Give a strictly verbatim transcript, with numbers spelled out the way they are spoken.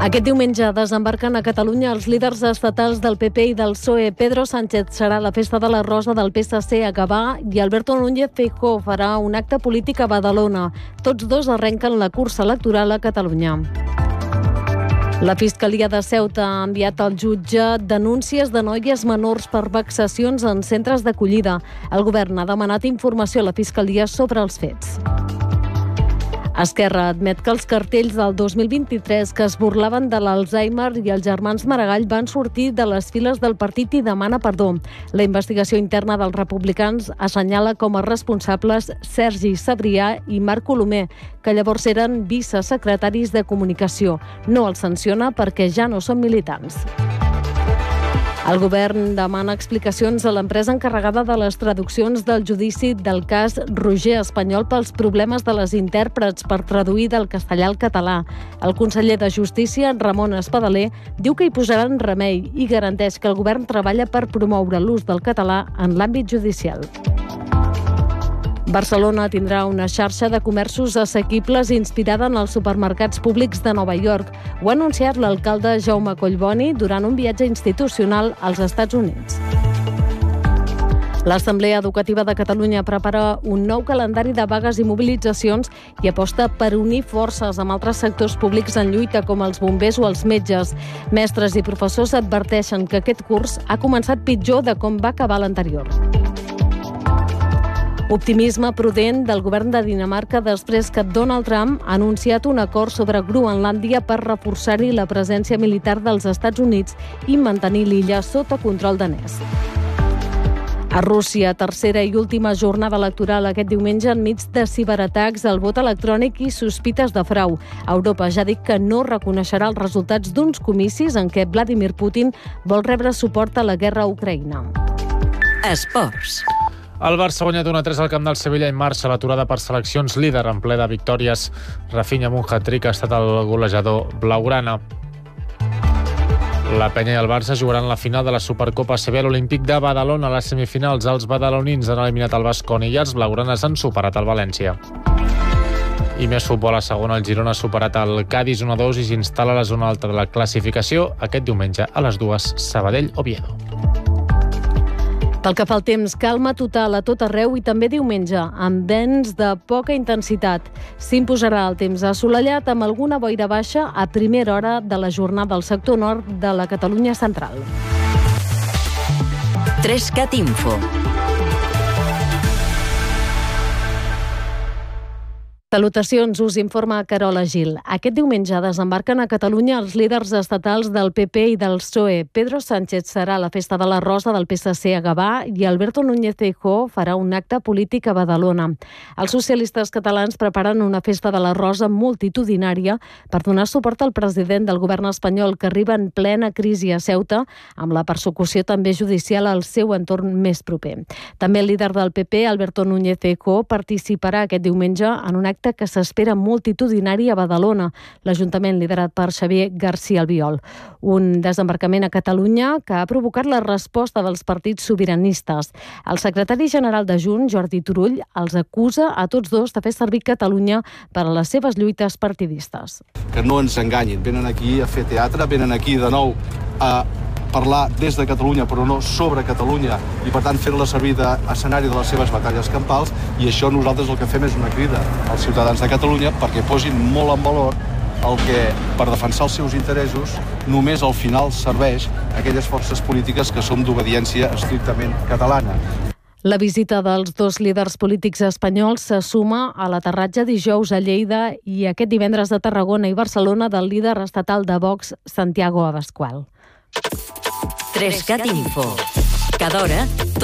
Aquest diumenge desembarquen a Catalunya els líders estatals del P P i del P S O E. Pedro Sánchez serà a la Festa de la Rosa del P S C a Gavà i Alberto Núñez Feijóo farà un acte polític a Badalona. Tots dos arrenquen la cursa electoral a Catalunya. La Fiscalia de Ceuta ha enviat al jutge denúncies de noies menors per vexacions en centres d'acollida. El govern ha demanat informació a la Fiscalia sobre els fets. Esquerra admet que els cartells del dos mil vint-i-tres que es burlaven de l'Alzheimer i els germans Maragall van sortir de les files del partit i demana perdó. La investigació interna dels republicans assenyala com a responsables Sergi Sabrià i Marc Colomer, que llavors eren vicesecretaris de comunicació. No els sanciona perquè ja no són militants. El govern demana explicacions a l'empresa encarregada de les traduccions del judici del cas Roger Espanyol pels problemes de les intèrprets per traduir del castellà al català. El conseller de Justícia, Ramon Espadaler, diu que hi posaran remei i garanteix que el govern treballa per promoure l'ús del català en l'àmbit judicial. Barcelona tindrà una xarxa de comerços assequibles inspirada en els supermercats públics de Nova York. Ho ha anunciat l'alcalde Jaume Collboni durant un viatge institucional als Estats Units. L'Assemblea Educativa de Catalunya prepara un nou calendari de vagues i mobilitzacions i aposta per unir forces amb altres sectors públics en lluita com els bombers o els metges. Mestres i professors adverteixen que aquest curs ha començat pitjor de com va acabar l'anterior. Optimisme prudent del govern de Dinamarca després que Donald Trump ha anunciat un acord sobre Groenlàndia per reforçar-hi la presència militar dels Estats Units i mantenir l'illa sota control danès. A Rússia, tercera i última jornada electoral aquest diumenge enmig de ciberatacs, el vot electrònic i sospites de frau. Europa ja ha dit que no reconeixerà els resultats d'uns comicis en què Vladimir Putin vol rebre suport a la guerra a Ucraïna. Esports. El Barça ha guanyat un a tres al camp del Sevilla i marxa l'aturada per seleccions, líder en ple de victòries. Rafinha amb un hat-trick ha estat el golejador blaugrana. La Penya i el Barça jugaran la final de la Supercopa A C B a l'Olímpic de Badalona. A les semifinals, els badalonins han eliminat el Baskonia i els blaugranes han superat el València. I més futbol a segona, el Girona ha superat el Cádiz un a dos i s'instal·la a la zona alta de la classificació aquest diumenge a les dues, Sabadell-Oviedo. Pel que fa al temps, calma total a tot arreu i també diumenge, amb vents de poca intensitat. S'imposarà el temps assolellat amb alguna boira baixa a primera hora de la jornada al sector nord de la Catalunya central. Trescat Info. Salutacions, us informa Carola Gil. Aquest diumenge desembarquen a Catalunya els líders estatals del P P i del P S O E. Pedro Sánchez serà a la Festa de la Rosa del P S C a Gavà i Alberto Núñez Feijóo farà un acte polític a Badalona. Els socialistes catalans preparen una Festa de la Rosa multitudinària per donar suport al president del govern espanyol que arriba en plena crisi a Ceuta, amb la persecució també judicial al seu entorn més proper. També el líder del P P, Alberto Núñez Feijóo, participarà aquest diumenge en un acte que s'espera multitudinari a Badalona, l'Ajuntament liderat per Xavier García Albiol. Un desembarcament a Catalunya que ha provocat la resposta dels partits sobiranistes. El secretari general de Junts, Jordi Turull, els acusa a tots dos de fer servir Catalunya per a les seves lluites partidistes. Que no ens enganyin, venen aquí a fer teatre, venen aquí de nou a parlar des de Catalunya, però no sobre Catalunya, i per tant fer-la servir d'escenari de les seves batalles campals, i això nosaltres el que fem és una crida als ciutadans de Catalunya perquè posin molt en valor el que, per defensar els seus interessos, només al final serveix a aquelles forces polítiques que som d'obediència estrictament catalana. La visita dels dos líders polítics espanyols se suma a l'aterratge dijous a Lleida i aquest divendres a Tarragona i Barcelona del líder estatal de Vox, Santiago Abascal. Trescat Info. Cada hora